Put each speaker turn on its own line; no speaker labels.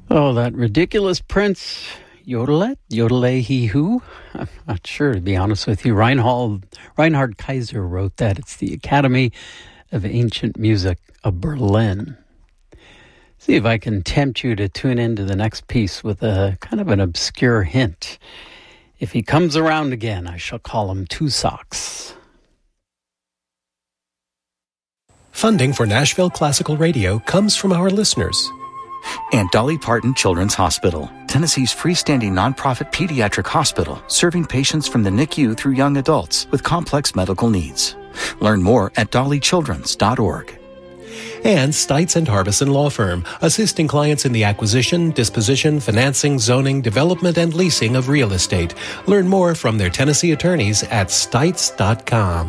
Oh, that ridiculous Prince, Yodelet, Yodel-A-He-Hoo. I'm not sure, to be honest with you. Reinhard Kaiser wrote that. It's the Academy of Ancient Music of Berlin. See if I can tempt you to tune into the next piece with a kind of an obscure hint. If he comes around again, I shall call him Two Socks.
Funding for Nashville Classical Radio comes from our listeners.
And Dolly Parton Children's Hospital, Tennessee's freestanding nonprofit pediatric hospital, serving patients from the NICU through young adults with complex medical needs. Learn more at dollychildrens.org.
And Stites and Harbison Law Firm, assisting clients in the acquisition, disposition, financing, zoning, development, and leasing of real estate. Learn more from their Tennessee attorneys at stites.com.